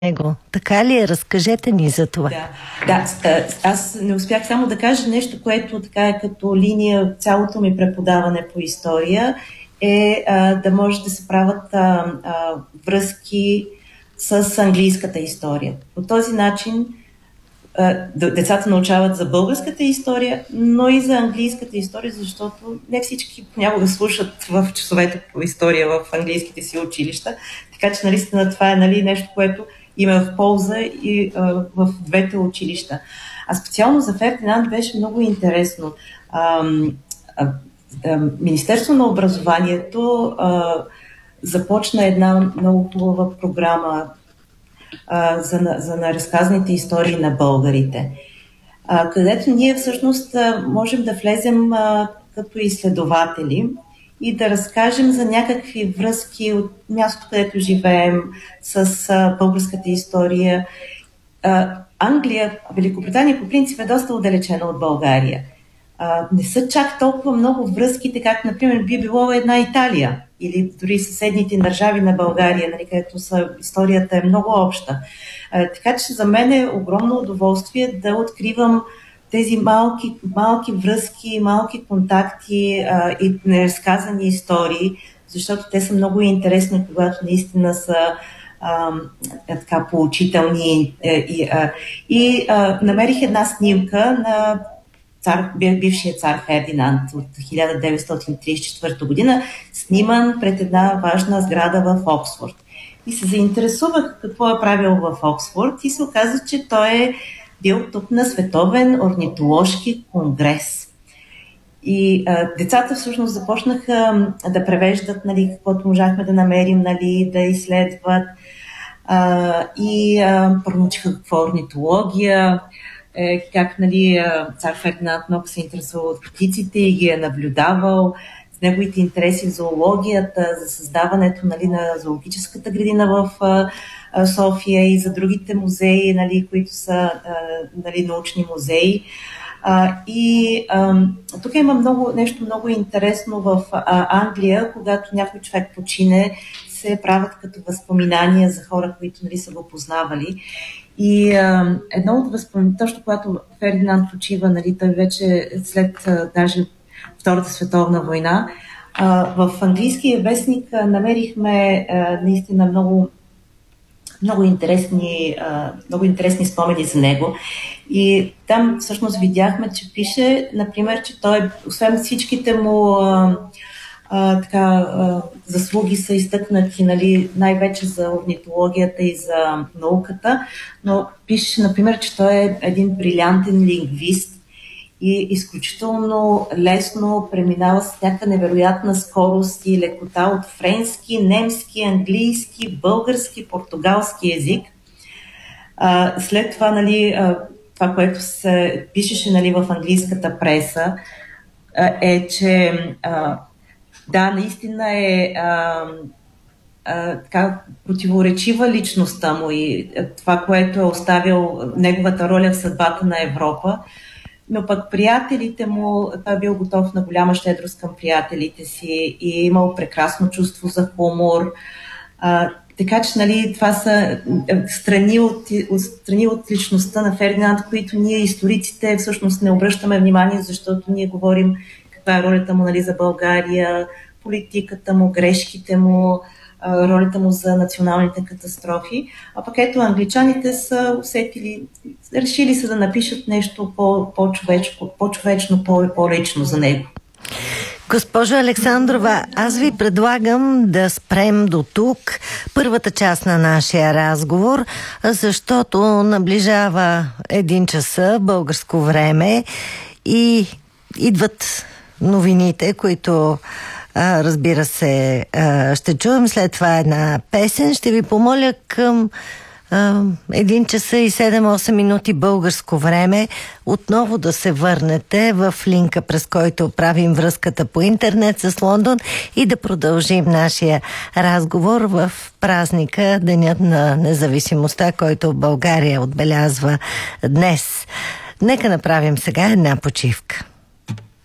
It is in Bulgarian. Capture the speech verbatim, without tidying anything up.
него. Така ли е? Разкажете ни за това. Да, да, аз не успях само да кажа нещо, което така е като линия цялото ми преподаване по история е а, да може да се правят а, а, връзки с английската история. По този начин а, децата научават за българската история, но и за английската история, защото не всички понякога слушат в часовете по история в английските си училища. Така че наистина това е нали, нещо, което има в полза и а, в двете училища. А специално за Фердинанд беше много интересно. А, а, а, Министерство на образованието а, започна една много хубава програма а, за, за наразказаните истории на българите, а, където ние всъщност а, можем да влезем а, като изследователи и да разкажем за някакви връзки от мястото, където живеем, с а, българската история. А, Англия, Великобритания по принцип е доста отдалечена от България. А, не са чак толкова много връзките, как, например, би било една Италия или дори съседните държави на България, нали, където са, историята е много обща. А, така че за мен е огромно удоволствие да откривам тези малки, малки връзки, малки контакти а, и неразказани истории, защото те са много интересни, когато наистина са а, така поучителни. И, а, и а, намерих една снимка на цар, бившия цар Фердинанд от хиляда деветстотин тридесет и четвърта година, сниман пред една важна сграда в Оксфорд. И се заинтересувах какво е правил в Оксфорд и се оказа, че той е бил тук на Световен орнитоложки конгрес. И а, децата всъщност започнаха да превеждат, нали, каквото можахме да намерим, нали, да изследват. А, и а, пронаучиха какво е орнитология, е, как нали, цар Фердинанд много се интересува от птиците и ги е наблюдавал, с неговите интереси в зоологията, за създаването нали, на зоологическата градина в а, София и за другите музеи, нали, които са а, нали, научни музеи. А, и а, тук има много, нещо много интересно в а, Англия, когато някой човек почине, се правят като възпоминания за хора, които нали, са го познавали. И а, едно от възпоминания, точно когато Фердинанд почива, нали, той вече след а, даже Втората световна война, а, в английския вестник а, намерихме а, наистина много Много интересни, много интересни спомени за него. И там всъщност видяхме, че пише, например, че той, освен всичките му а, а, така, а, заслуги са изтъкнати нали, най-вече за орнитологията и за науката, но пише, например, че той е един брилянтен лингвист и изключително лесно преминава с някаква невероятна скорост и лекота от френски, немски, английски, български, португалски език. А, след това, нали, а, това, което се пишеше нали, в английската преса, а, е, че а, да, наистина е а, а, така противоречива личността му и това, което е оставил неговата роля в съдбата на Европа. Но пък приятелите му, той е бил готов на голяма щедрост към приятелите си и е имал прекрасно чувство за хумор. А, така че, нали, това са страни от, от, страни от личността на Фердинанд, които ние, историците, всъщност не обръщаме внимание, защото ние говорим каква е ролята му нали, за България, политиката му, грешките му, ролята му за националните катастрофи. А пък ето англичаните са усетили, решили са да напишат нещо по, по-човечно, по-човечно, по-лично за него. Госпожо Александрова, аз ви предлагам да спрем до тук първата част на нашия разговор, защото наближава един часа българско време и идват новините, които А, разбира се, а, ще чуем след това една песен. Ще ви помоля към а, един часа и седем-осем минути българско време отново да се върнете в линка, през който правим връзката по интернет с Лондон и да продължим нашия разговор в празника Денят на независимостта, който България отбелязва днес. Нека направим сега една почивка.